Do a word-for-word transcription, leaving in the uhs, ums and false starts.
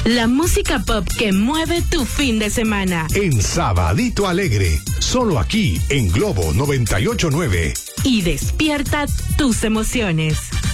La música pop que mueve tu fin de semana. En Sabadito Alegre, solo aquí en Globo noventa y ocho punto nueve. Y despierta tus emociones.